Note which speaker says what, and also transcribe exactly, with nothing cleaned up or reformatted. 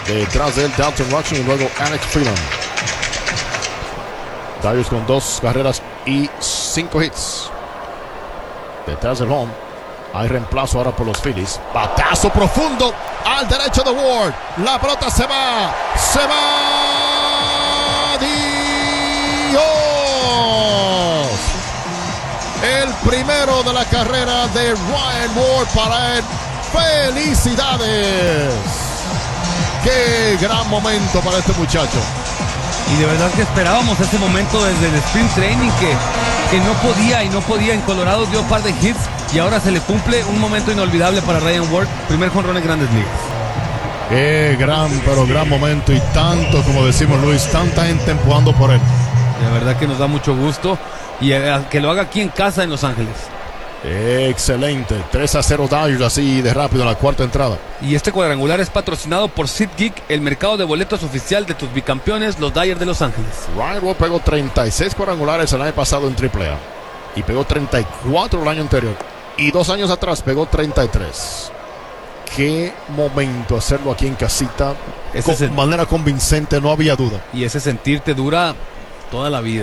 Speaker 1: Detrás de él, Dalton Watson y luego Alex Freeland. Darius con dos carreras y cinco hits. Detrás del home. Hay reemplazo ahora por los Phillies. Batazo profundo al derecho de Ward. La pelota se va. Se va. Dios. El primero de la carrera de Ryan Ward para él. ¡Felicidades! ¡Qué gran momento para este muchacho!
Speaker 2: Y de verdad que esperábamos ese momento desde el Spring Training que, que no podía y no podía. En Colorado dio un par de hits y ahora se le cumple un momento inolvidable para Ryan Ward. Primer jonrón en Grandes Ligas.
Speaker 1: ¡Qué gran, pero gran momento! Y tanto, como decimos Luis, tanta gente empujando por él.
Speaker 2: De verdad que nos da mucho gusto. Y eh, que lo haga aquí en casa en Los Ángeles.
Speaker 1: Excelente, tres a cero Dodgers así de rápido en la cuarta entrada.
Speaker 2: Y este cuadrangular es patrocinado por SeatGeek, el mercado de boletos oficial de tus bicampeones, los Dodgers de Los Ángeles.
Speaker 1: Ryan Ward pegó treinta y seis cuadrangulares el año pasado en triple A y pegó treinta y cuatro el año anterior, y dos años atrás pegó treinta y tres. Qué momento hacerlo aquí en casita. De
Speaker 2: sen-
Speaker 1: manera convincente, no había duda.
Speaker 2: Y ese sentir te dura toda la vida.